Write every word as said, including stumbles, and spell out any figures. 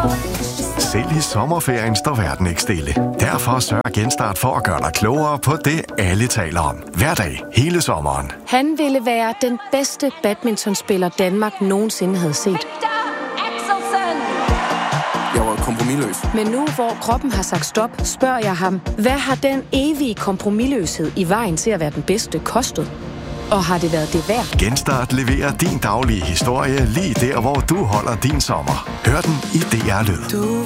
Selv i sommerferien står verden ikke stille. Derfor sørger Genstart for at gøre dig klogere på det, alle taler om. Hver dag, hele sommeren. Han ville være den bedste badmintonspiller, Danmark nogensinde havde set. Jeg var kompromisløs. Men nu, hvor kroppen har sagt stop, spørger jeg ham, hvad har den evige kompromisløshed i vejen til at være den bedste kostet? Og har det været det værd? Genstart leverer din daglige historie lige der, hvor du holder din sommer. Hør den i D R Lyd.